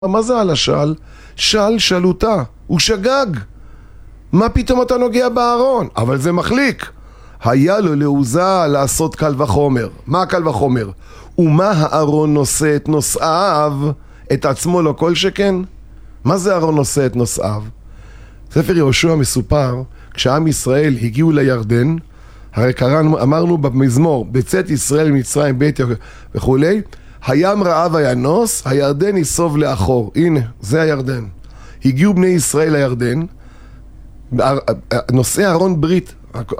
מה זה על השל? של שלותה, הוא שגג. מה פתאום אתה נוגע בארון? אבל זה מחליק. היה לו לעוזה לעשות קל וחומר. מה קל וחומר? ומה הארון נושא את נושאיו, את עצמו לא כל שכן? מה זה ארון נושא את נושאיו? ספר יהושע מסופר, כשעם ישראל הגיעו לירדן, הרי קראנו, אמרנו במזמור, בצאת ישראל מצרים בית וכולי, הים רעב הינוס, הירדן יסוב לאחור. הנה, זה הירדן. הגיעו בני ישראל לירדן, נושא ארון ברית,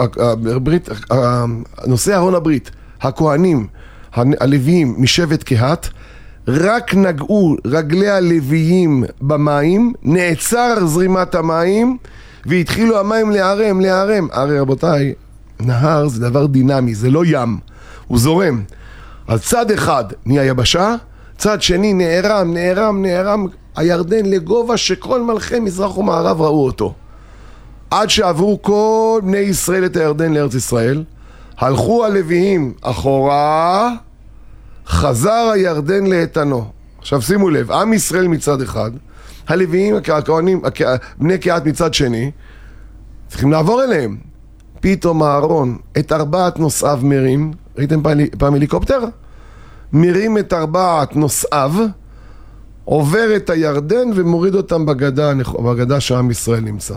נושא ארון הברית, הכהנים, הלוויים משבט קהת, רק נגעו רגלי הלוויים במים, נעצר זרימת המים, והתחילו המים להיערם. הרי רבותיי, נהר זה דבר דינמי, זה לא ים, הוא זורם. על צד אחד נהיה יבשה, צד שני נערם הירדן לגובה שכל מלכי מזרח ומערב ראו אותו. עד שעברו כל בני ישראל את הירדן לארץ ישראל, הלכו הלוויים אחורה, חזר הירדן לאיתנו. עכשיו שימו לב, עם ישראל מצד אחד, הלוויים, הכהנים, בני קהת מצד שני, צריכים לעבור אליהם. פתאום הארון את ארבעת נושאיו מרים, ראיתם פעם הליקופטר? מרים את ארבעת נושאיו, עובר את הירדן ומוריד אותם בגדה שעם ישראל נמצא.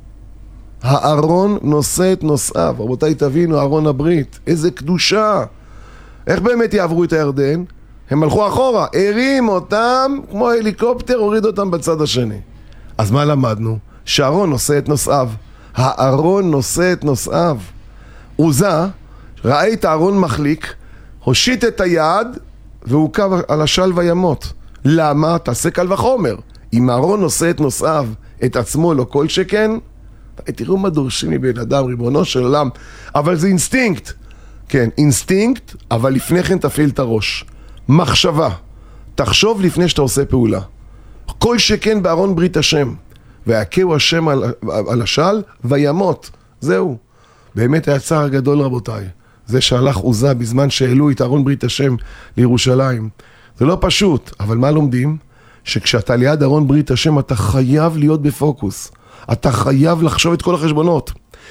הארון נושא את נושאיו. רבותיי, תבינו, ארון הברית, איזה קדושה. איך באמת יעברו את הירדן? הם הלכו אחורה, הרים אותם כמו הליקופטר, הוריד אותם בצד השני. אז מה למדנו? שהארון נושא את נושאיו. הארון נושא את נושאיו. עוזה ראה את הארון מחליק, הושיט את היד והוא קו על השל וימות. למה? תעשה קל וחומר. אם הארון נושא את נושאיו, את עצמו לא כל שכן, תראו מה דורשים מבן אדם, ריבונו של עולם. אבל זה אינסטינקט. כן, אינסטינקט, אבל לפני כן תפעיל את הראש. מחשבה. תחשוב לפני שאתה עושה פעולה. כל שכן בארון ברית השם. והכהו השם על השל וימות. זהו. באמת היה צער גדול רבותיי. זה שהלך עוזה בזמן שהעלו את ארון ברית השם לירושלים. זה לא פשוט, אבל מה לומדים? שכשאתה ליד ארון ברית השם אתה חייב להיות בפוקוס. אתה חייב לחשוב את כל החשבונות.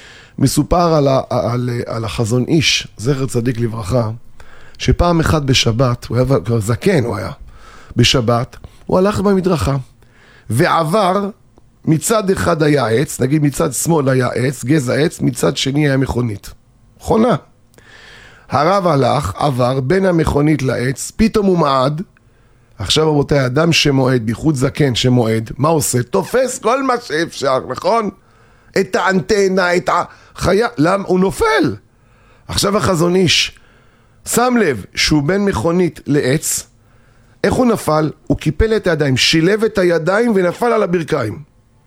מסופר על החזון איש, זכר צדיק לברכה, שפעם אחת בשבת, הוא היה זקן, הוא היה בשבת, הוא הלך במדרכה ועבר, מצד אחד היה עץ, נגיד מצד שמאל היה עץ, גזע עץ, מצד שני היה מכונית. מכונה. הרב הלך, עבר בין המכונית לעץ, פתאום הוא מעד. עכשיו רבותיי, אדם שמועד, בייחוד זקן שמועד, מה עושה? תופס כל מה שאפשר, נכון? את האנטנה, את החיה, למה? הוא נופל. עכשיו החזון איש, שם לב שהוא בין מכונית לעץ, איך הוא נפל? הוא קיפל את הידיים, שילב את הידיים ונפל על הברכיים.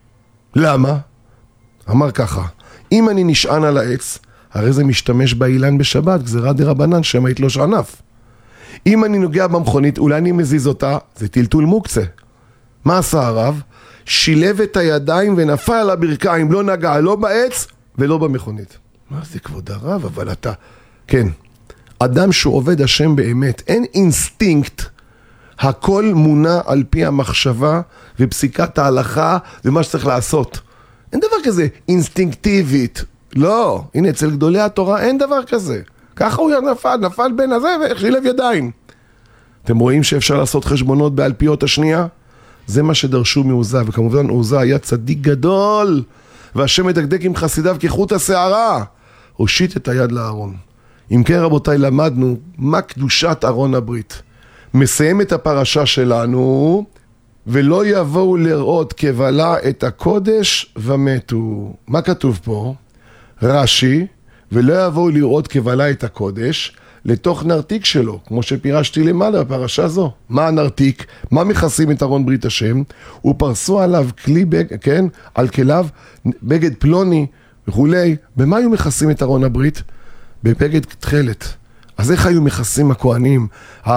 למה? אמר ככה, אם אני נשען על העץ, הרי זה משתמש באילן בשבת, גזירה דרבנן, שמא יתלוש ענף. אם אני נוגע במכונית, אולי אני מזיז אותה, זה טלטול מוקצה. מה עשה הרב? שילב את הידיים ונפל על הברכיים, לא נגע לא בעץ ולא במכונית. מה זה כבוד הרב? אבל אתה... כן, אדם שהוא עובד השם באמת, אין אינסטינקט, הכל מונע על פי המחשבה ופסיקת ההלכה ומה שצריך לעשות. אין דבר כזה אינסטינקטיבית. לא, הנה אצל גדולי התורה אין דבר כזה. ככה הוא נפל בין הזה ושילב ידיים. אתם רואים שאפשר לעשות חשבונות באלפיות השנייה? זה מה שדרשו מעוזה, וכמובן עוזה היה צדיק גדול, והשם מדקדק עם חסידיו כחוט השערה. הושיט את היד לארון. אם כן רבותיי, למדנו מה קדושת ארון הברית. מסיים את הפרשה שלנו, ולא יבואו לראות כבלה את הקודש ומתו. מה כתוב פה? רש"י, ולא יבואו לראות כבלה את הקודש לתוך נרתיק שלו, כמו שפירשתי למעלה בפרשה זו. מה הנרתיק? מה מכסים את ארון ברית השם? ופרסו עליו כלי כן, על כליו בגד פלוני וכולי. במה היו מכסים את ארון הברית? בבגד תכלת. אז איך היו מכסים הכהנים,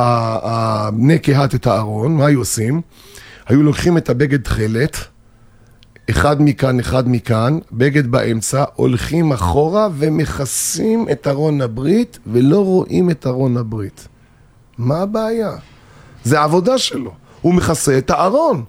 בני קהת את הארון? מה היו עושים? היו לוקחים את הבגד תכלת, אחד מכאן, בגד באמצע, הולכים אחורה ומכסים את ארון הברית ולא רואים את ארון הברית. מה הבעיה? זה העבודה שלו. הוא מכסה את הארון.